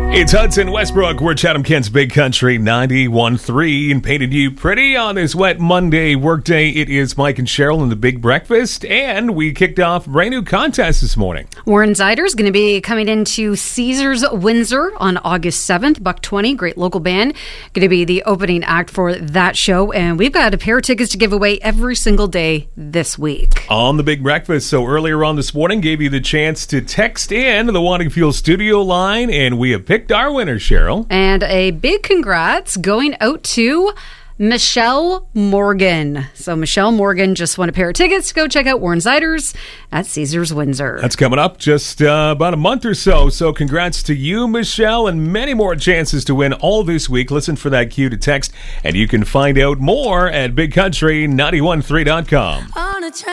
It's Hudson Westbrook. We're Chatham Kent's Big Country 91.3 and painted you pretty on this wet Monday workday. It is Mike and Cheryl in the Big Breakfast, and we kicked off a brand new contest this morning. Warren Zyder's going to be coming into Caesars Windsor on August 7th. Buck 20, great local band, going to be the opening act for that show, and we've got a pair of tickets to give away every single day this week. On the Big Breakfast, so earlier on this morning, gave you the chance to text in the Wanting Fuel studio line, and we have picked our winner, Cheryl. And a big congrats going out to Michelle Morgan. So Michelle Morgan just won a pair of tickets to go check out Warren Zyder's at Caesars Windsor. That's coming up just about a month or so. So congrats to you, Michelle, and many more chances to win all this week. Listen for that cue to text, and you can find out more at BigCountry913.com.